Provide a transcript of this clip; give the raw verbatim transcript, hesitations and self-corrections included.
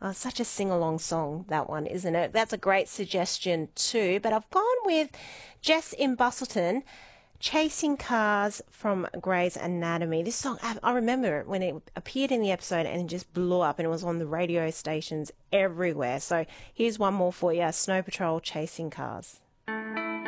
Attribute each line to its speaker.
Speaker 1: Oh, such a sing-along song, that one, isn't it? That's a great suggestion too. But I've gone with Jess in Bustleton, Chasing Cars from Grey's Anatomy. This song, I, I remember it when it appeared in the episode and it just blew up and it was on the radio stations everywhere. So here's one more for you, Snow Patrol, Chasing Cars.